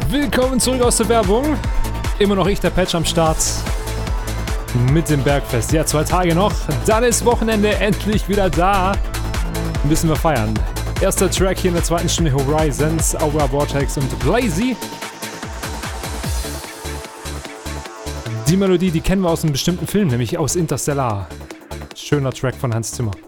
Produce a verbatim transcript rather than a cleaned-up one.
Willkommen zurück aus der Werbung. Immer noch ich, der Patch, am Start mit dem Bergfest. Ja, zwei Tage noch, dann ist Wochenende endlich wieder da. Müssen wir feiern. Erster Track hier in der zweiten Stunde: Horizons, Aura Vortex und Blazy. Die Melodie, die kennen wir aus einem bestimmten Film, nämlich aus Interstellar. Schöner Track von Hans Zimmer.